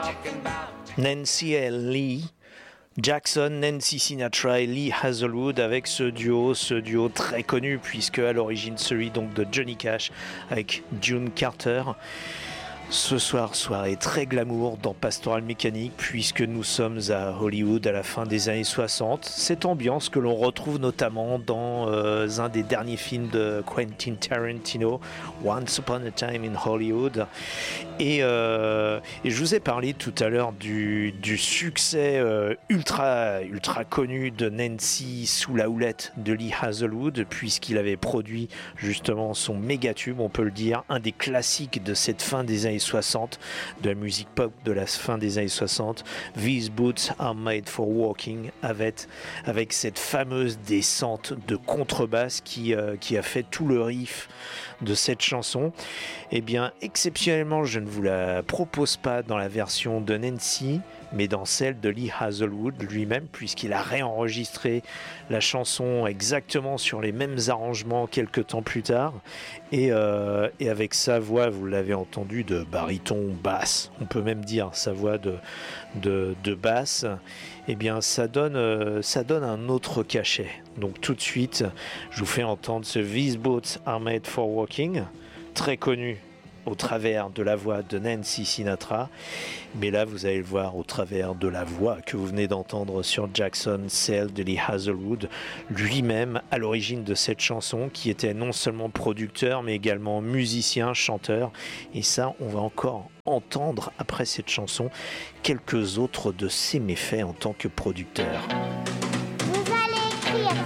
Nancy et Lee Jackson, Nancy Sinatra et Lee Hazelwood avec ce duo très connu puisque à l'origine celui donc de Johnny Cash avec June Carter. Ce soir, soirée très glamour dans Pastoral Mécanique puisque nous sommes à Hollywood à la fin des années 60. Cette ambiance que l'on retrouve notamment dans un des derniers films de Quentin Tarantino, Once Upon a Time in Hollywood. Et je vous ai parlé tout à l'heure du succès ultra connu de Nancy sous la houlette de Lee Hazelwood puisqu'il avait produit justement son méga tube, on peut le dire, un des classiques de cette fin des années 60, de la musique pop de la fin des années 60, These Boots Are Made for Walking, avec cette fameuse descente de contrebasse qui a fait tout le riff de cette chanson. Eh bien, exceptionnellement, je ne vous la propose pas dans la version de Nancy, mais dans celle de Lee Hazelwood lui-même, puisqu'il a réenregistré la chanson exactement sur les mêmes arrangements quelques temps plus tard, et avec sa voix, vous l'avez entendu, de baryton basse, on peut même dire sa voix de basse, eh bien ça donne un autre cachet. Donc tout de suite, je vous fais entendre ce These Boots Are Made for Walking, très connu au travers de la voix de Nancy Sinatra, mais là vous allez le voir au travers de la voix que vous venez d'entendre sur Jackson, celle de Lee Hazelwood, lui-même à l'origine de cette chanson, qui était non seulement producteur mais également musicien, chanteur, et ça on va encore entendre après cette chanson quelques autres de ses méfaits en tant que producteur. Vous allez écrire